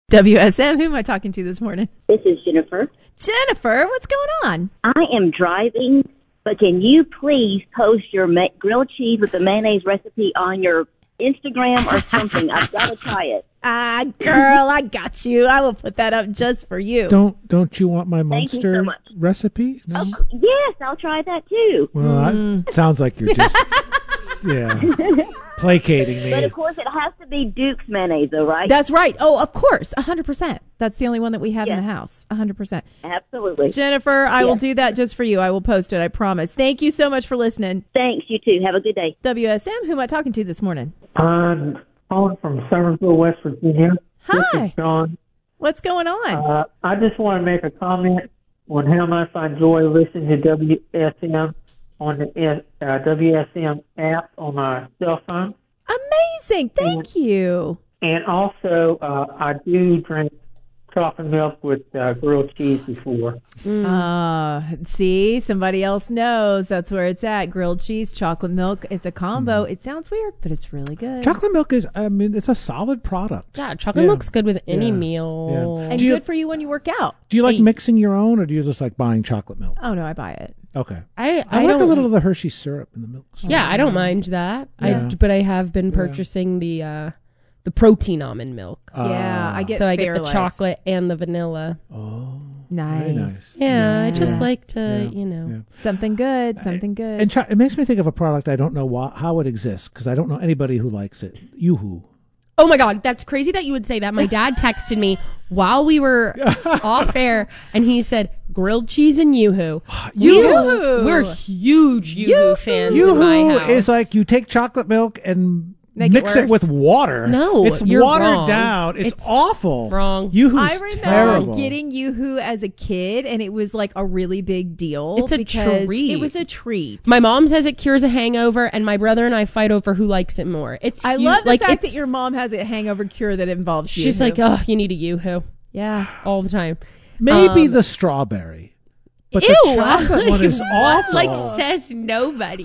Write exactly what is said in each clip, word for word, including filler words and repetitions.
W S M, who am I talking to this morning? This is Jennifer. Jennifer, what's going on? I am driving, but can you please post your ma- grilled cheese with the mayonnaise recipe on your Instagram or something? I've got to try it. Ah, girl, I got you. I will put that up just for you. Don't don't you want my Thank you Munster so much. recipe? No? Oh, yes, I'll try that too. Well, Mm. I, sounds like you're just yeah placating me. But of course, it has to be Duke's mayonnaise, though, right? That's right. Oh, of course, one hundred percent. That's the only one that we have Yes. in the house, one hundred percent. Absolutely. Jennifer, I will Yes. do that just for you. I will post it, I promise. Thank you so much for listening. Thanks, you too. Have a good day. W S M, who am I talking to this morning? I'm calling from Somerville, West Virginia. This Hi. is John. What's going on? Uh, I just want to make a comment on how much I enjoy listening to W S M on the uh, W S M app on my cell phone. Amazing. Thank you. And also, uh, I do drink chocolate milk with uh, grilled cheese before. Uh, see, somebody else knows. That's where it's at. Grilled cheese, chocolate milk. It's a combo. It sounds weird, but it's really good. Chocolate milk is, I mean, it's a solid product. Yeah, chocolate Yeah. milk's good with any Yeah. meal. Yeah. and Do you- good for you when you work out. Do you like Hey. mixing your own, or do you just like buying chocolate milk? Oh, no, I buy it. Okay. I, I, I, like don't, a little of the Hershey syrup in the milk. Yeah, I don't mind that. Yeah. I, but I have been purchasing the uh, the protein almond milk. yeah, I get so I get the Fairlife. chocolate and the vanilla. Oh, Nice. very nice. Yeah, I just Yeah. like to, Yeah. you know. Yeah. Something good. Something good. And cho- it makes me think of a product I don't know why, how it exists, because I don't know anybody who likes it. Yoo-hoo. Oh my God, that's crazy that you would say that. My dad texted me while we were off air, and he said, grilled cheese and Yoo-hoo. Yoo-hoo! We're huge Yoo-hoo Yoo-hoo! fans in my Yoo-hoo house. is like you take chocolate milk and Make it mix it, worse. with water. No, it's you're watered wrong. down. It's, It's awful. wrong. Yoo-hoo's I remember terrible. getting Yoo-hoo as a kid, and it was like a really big deal. It's a because treat. It was a treat. My mom says it cures a hangover, and my brother and I fight over who likes it more. It's I hu- love the like fact that it's- your mom has a hangover cure that involves you. She's like, oh, you need a Yoo-hoo yeah. all the time. Maybe Um, the strawberry. But Ew, the chocolate one is what? awful. Like says nobody.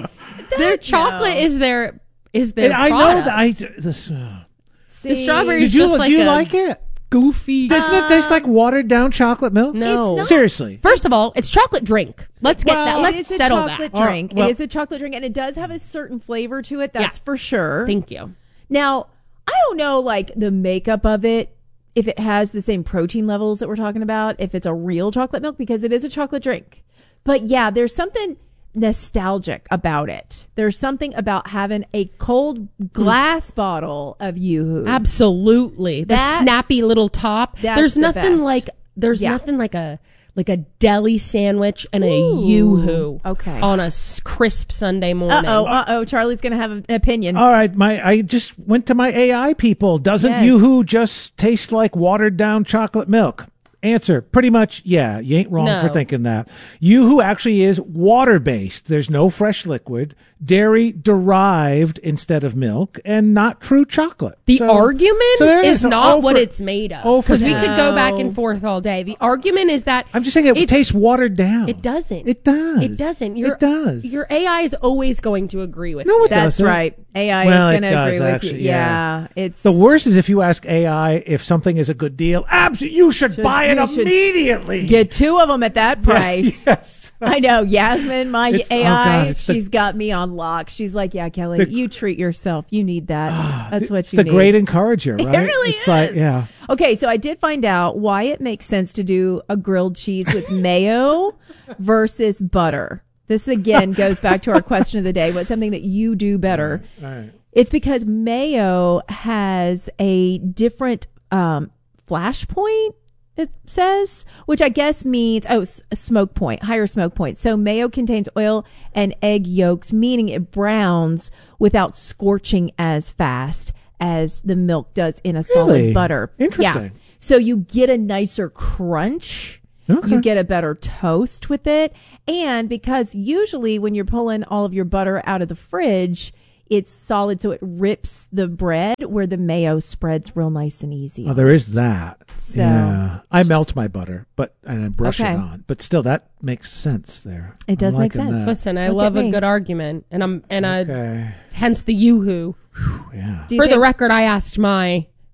Their chocolate no. is their is their And I know product. that I this. Uh, The strawberry did is you just do like you a like it? goofy. Doesn't it taste like watered down chocolate milk? No. It's not. Seriously. First of all, it's chocolate drink. Let's get that. It Let's is a settle chocolate that. drink. Oh, well- it is a chocolate drink, and it does have a certain flavor to it. That's Yeah. for sure. Thank you. Now, I don't know, like the makeup of it, if it has the same protein levels that we're talking about, if it's a real chocolate milk, because it is a chocolate drink. But yeah, there's something nostalgic about it. There's something about having a cold glass bottle of Yoo-hoo. Absolutely. The That's- snappy little top. that's There's the nothing best. like there's Yeah. nothing like a like a deli sandwich and a Ooh. Yoo-hoo Okay. on a s- crisp Sunday morning. Uh-oh, uh-oh. Charlie's going to have an opinion. All right, my I just went to my A I people. Doesn't Yes. Yoo-hoo just taste like watered down chocolate milk? Answer, pretty much, yeah. You ain't wrong No. for thinking that. Yoo-hoo actually is water-based. There's no fresh liquid, dairy derived instead of milk, and not true chocolate. The So- argument so there it is is. not Oh what for- it's made of. oh for Because we could go No. back and forth all day. The argument is that I'm just saying it It's- tastes watered down. it doesn't. It does. It doesn't. Your, it does. Your A I is always going to agree with No, you. it That's doesn't. right. A I Well, is it going to does, agree with actually, you. yeah. Yeah. It's The worst is if you ask A I if something is a good deal. Absolutely, you should, buy it you should immediately. Get two of them at that price. Yes. I know. Yasmin, my It's- A I, oh, God, it's the- she's got me on lock. She's like, yeah, Kelly, The- you treat yourself. You need that. That's what It's you the need. great encourager, right? really it's like, is. yeah. Okay, so I did find out why it makes sense to do a grilled cheese with mayo versus butter. This again goes back to our question of the day. What's something that you do better? All right. It's because mayo has a different um, flash point, it says, which I guess means, oh, s- a smoke point, higher smoke point. So mayo contains oil and egg yolks, meaning it browns without scorching as fast as the milk does in a solid Really? butter. Interesting. Yeah. So you get a nicer crunch. Okay. You get a better toast with it. And because usually when you're pulling all of your butter out of the fridge, it's solid, so it rips the bread where the mayo spreads real nice and easy. Oh, there is that. So, yeah. I melt my butter, but and I brush Okay. it on. But still, that makes sense there. It does I'm make liking sense. that. Listen, I Look love at a me. good argument, and I'm and I Okay. hence the Yoo-hoo. Yeah. Do you For the think- record, I asked my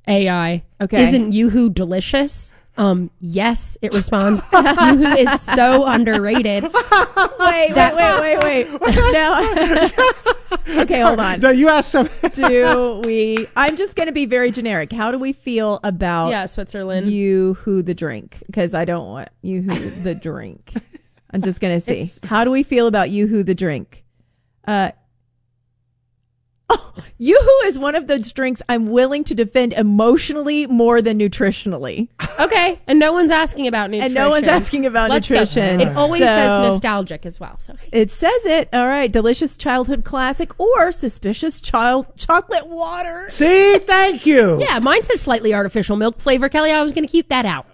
A I. Okay. Isn't Yoo-hoo delicious? Um, yes, it responds. Yoo-hoo is so underrated. Wait, wait, wait, wait, wait. No. Okay, hold on. No, you asked some. Do we? I'm just going to be very generic. How do we feel about Yeah, Switzerland. Yoo-hoo the drink? Because I don't want Yoo-hoo the drink. I'm just going to see. It's- How do we feel about Yoo-hoo the drink? Uh, oh, Yoo-hoo is one of those drinks I'm willing to defend emotionally more than nutritionally. Okay, and no one's asking about nutrition. And no one's asking about Let's go. nutrition. It always So- says nostalgic as well. So It says it. All right. Delicious childhood classic or suspicious child chocolate water. See, thank you. yeah, mine says slightly artificial milk flavor. Kelly, I was going to keep that out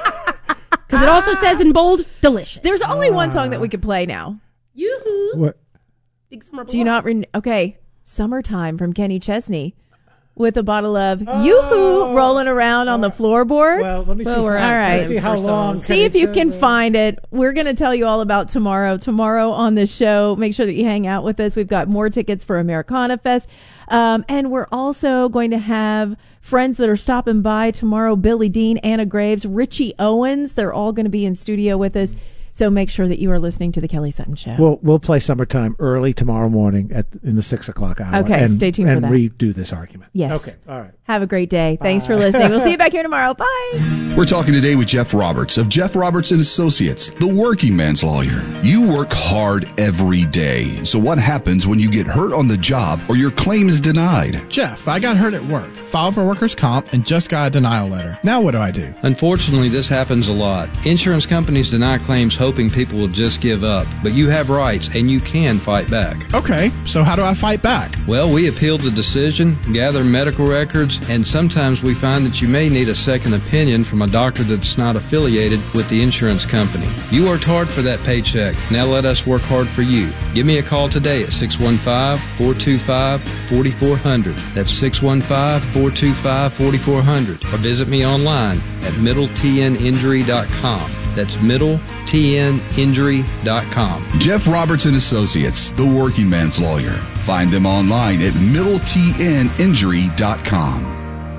because it also says in bold, delicious. There's only one song that we could play now. Yoo-hoo. What? Big summer Do you blow. not? Re- okay. Summertime from Kenny Chesney with a bottle of Yoo-hoo rolling around on the floorboard. Well, let me Well, see. we're how, All right. let's see how For long. songs. See if you can find it. We're going to tell you all about tomorrow. Tomorrow on the show, make sure that you hang out with us. We've got more tickets for Americana Fest. Um, and we're also going to have friends that are stopping by tomorrow. Billy Dean, Anna Graves, Richie Owens. They're all going to be in studio with us. So make sure that you are listening to the Kelly Sutton Show. We'll we'll play Summertime early tomorrow morning at in the six o'clock hour. Okay, and, stay tuned for and that. redo this argument. Yes. Okay. All right. Have a great day. Thanks for listening. We'll see you back here tomorrow. Bye. We're talking today with Jeff Roberts of Jeff Roberts and Associates, the working man's lawyer. You work hard every day. So what happens when you get hurt on the job or your claim is denied? Jeff, I got hurt at work, filed for workers' comp, and just got a denial letter. Now what do I do? Unfortunately, this happens a lot. Insurance companies deny claims hoping people will just give up, but you have rights and you can fight back. Okay, so how do I fight back? Well, we appeal the decision, gather medical records, and sometimes we find that you may need a second opinion from a doctor that's not affiliated with the insurance company. You worked hard for that paycheck. Now let us work hard for you. Give me a call today at six one five, four two five, four four zero zero. That's six one five, four two five, four four zero zero. Or visit me online at middle t n injury dot com. That's middle t n injury dot com. Jeff Roberts and Associates, the working man's lawyer. Find them online at middle t n injury dot com.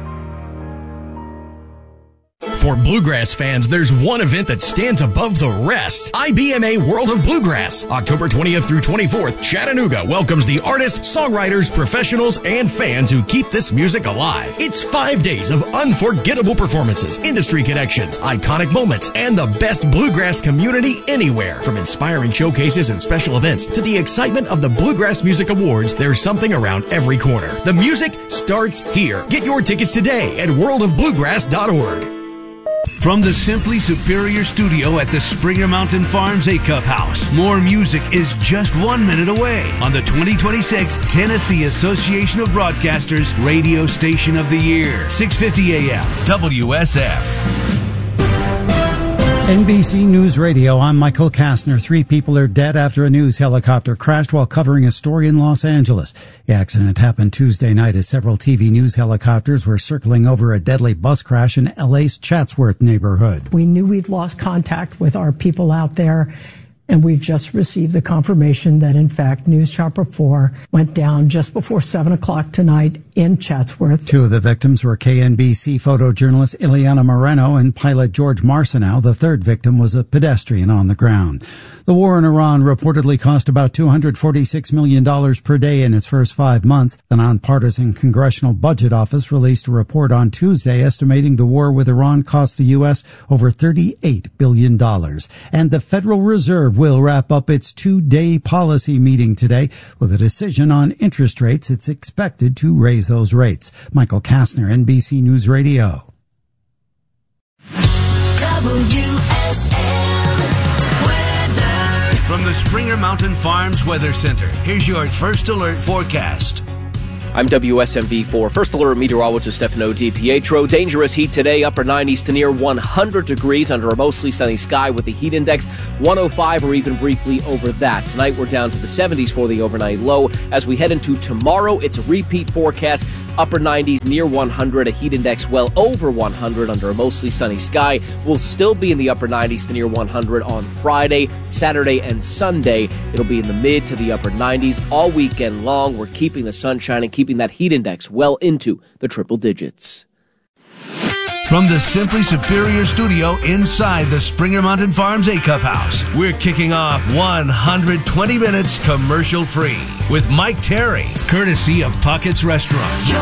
For bluegrass fans, there's one event that stands above the rest. I B M A World of Bluegrass. October twentieth through twenty-fourth, Chattanooga welcomes the artists, songwriters, professionals, and fans who keep this music alive. It's five days of unforgettable performances, industry connections, iconic moments, and the best bluegrass community anywhere. From inspiring showcases and special events to the excitement of the Bluegrass Music Awards, there's something around every corner. The music starts here. Get your tickets today at world of bluegrass dot org. From the Simply Superior studio at the Springer Mountain Farms Acuff House, more music is just one minute away on the twenty twenty-six Tennessee Association of Broadcasters Radio Station of the Year, six fifty A M W S F. N B C News Radio, I'm Michael Kastner. Three people are dead after a news helicopter crashed while covering a story in Los Angeles. The accident happened Tuesday night as several T V news helicopters were circling over a deadly bus crash in L A's Chatsworth neighborhood. We knew we'd lost contact with our people out there, and we've just received the confirmation that, in fact, News Chopper four went down just before seven o'clock tonight in Chatsworth. Two of the victims were K N B C photojournalist Ileana Moreno and pilot George Marcineau. The third victim was a pedestrian on the ground. The war in Iran reportedly cost about two hundred forty-six million dollars per day in its first five months. The nonpartisan Congressional Budget Office released a report on Tuesday estimating the war with Iran cost the U S over thirty-eight billion dollars. And the Federal Reserve will wrap up its two-day policy meeting today with a decision on interest rates. It's expected to raise those rates. Michael Kastner, N B C News Radio. W S M weather. From the Springer Mountain Farms Weather Center, here's your first alert forecast. I'm W S M V four First Alert meteorologist Stefano DiPietro. Dangerous heat today, upper nineties to near one hundred degrees under a mostly sunny sky with the heat index one oh five or even briefly over that. Tonight we're down to the seventies for the overnight low. As we head into tomorrow, it's a repeat forecast. Upper nineties near one hundred, a heat index well over one hundred under a mostly sunny sky. We'll still be in the upper nineties to near one hundred on Friday, Saturday, and Sunday. It'll be in the mid to the upper nineties all weekend long. We're keeping the sun shining, keeping that heat index well into the triple digits. From the Simply Superior studio inside the Springer Mountain Farms Acuff House, we're kicking off one hundred twenty minutes commercial free with Mike Terry, courtesy of Puckett's Restaurant.